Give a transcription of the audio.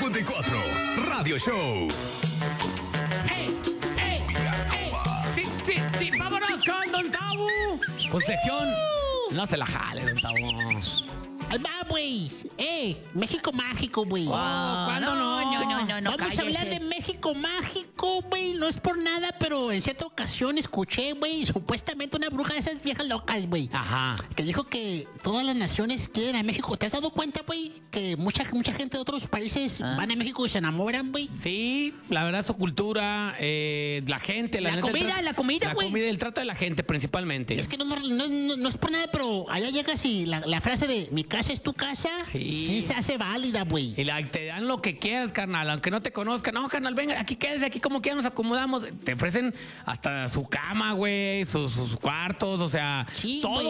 94 Radio Show. Sí, vámonos con Don Tabo. Con sección. No se la jale, Don Tabo. Ahí va, güey. México mágico, güey. ¿cuándo no? Vamos a hablar de México mágico, güey. No es por nada, pero en cierta ocasión escuché, güey, supuestamente una bruja de esas viejas locas, güey. Ajá. Que dijo que todas las naciones quieren a México. ¿Te has dado cuenta, güey? Que mucha gente de otros países van a México y se enamoran, güey. Sí, la verdad, su cultura, la gente, La neta, comida, la güey. comida y el trato de la gente, principalmente. Es que no es por nada, pero allá llegas y la frase de mi casa es tu casa, sí se hace válida, güey. Y te dan lo que quieras, carnal, aunque no te conozcan. No, carnal, venga, aquí quédese, aquí como quieran nos acomodamos. Te ofrecen hasta su cama, güey, sus cuartos, o sea, Sí, todo. güey.